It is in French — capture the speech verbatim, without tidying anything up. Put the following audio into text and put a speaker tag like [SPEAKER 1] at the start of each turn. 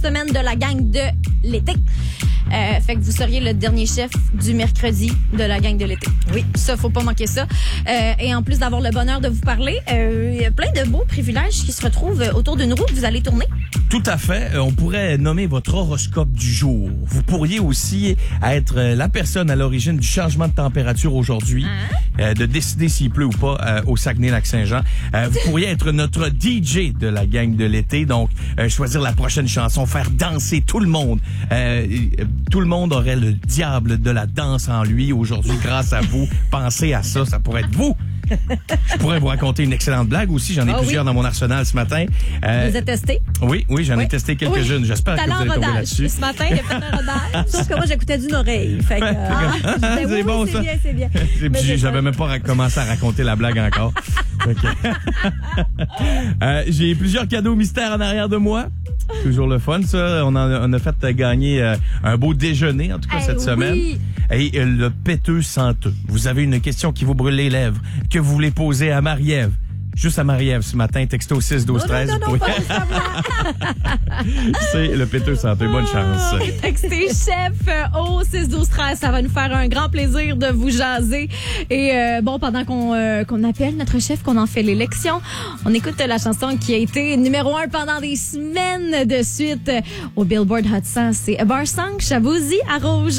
[SPEAKER 1] semaine de la gang de l'été. Euh, fait que vous seriez le dernier chef du mercredi de la gang de l'été. Oui, ça, faut pas manquer ça. Euh, et en plus d'avoir le bonheur de vous parler, euh, il y a plein de beaux privilèges qui se retrouvent autour d'une roue que vous allez tourner.
[SPEAKER 2] Tout à fait. On pourrait nommer votre horoscope du jour. Vous pourriez aussi être la personne à l'origine du changement de température aujourd'hui, hein? euh, de décider s'il pleut ou pas euh, au Saguenay-Lac-Saint-Jean. Euh, vous pourriez être notre D J de la gang de l'été, donc euh, choisir la prochaine chanson, faire danser tout le monde. Euh, tout le monde aurait le diable de la danse en lui aujourd'hui grâce à vous. Pensez à ça, ça pourrait être vous. Je pourrais vous raconter une excellente blague aussi. J'en ai oh, plusieurs oui. dans mon arsenal ce matin.
[SPEAKER 1] Euh, vous les avez testés?
[SPEAKER 2] Oui, oui, j'en oui. ai testé quelques-unes. Oui. J'espère que vous allez tomber là-dessus.
[SPEAKER 1] Ce matin, il a fait un rodage. Sauf que moi, j'écoutais d'une oreille. Fait que, ah,
[SPEAKER 2] ah, c'est
[SPEAKER 1] oui,
[SPEAKER 2] bon,
[SPEAKER 1] oui,
[SPEAKER 2] ça.
[SPEAKER 1] C'est bien, c'est bien.
[SPEAKER 2] Puis, j'avais même pas commencé à raconter la blague encore. Okay. euh, j'ai plusieurs cadeaux mystères en arrière de moi. Toujours le fun, ça. On, en, on a fait gagner euh, un beau déjeuner, en tout cas, hey, cette oui. semaine. Et euh, le péteux senteux. Vous avez une question qui vous brûle les lèvres, que vous voulez poser à Marie-Ève. Juste à Marie-Ève ce matin, texto six douze treize.
[SPEAKER 1] Non, non, non, pourriez...
[SPEAKER 2] C'est le péteux senteux. Bonne chance.
[SPEAKER 1] Oh, textez chef au six douze treize. Ça va nous faire un grand plaisir de vous jaser. Et euh, bon, pendant qu'on euh, qu'on appelle notre chef, qu'on en fait l'élection, on écoute la chanson qui a été numéro un pendant des semaines de suite au Billboard Hot cent. C'est A Bar Song, Chabouzi à Rouge.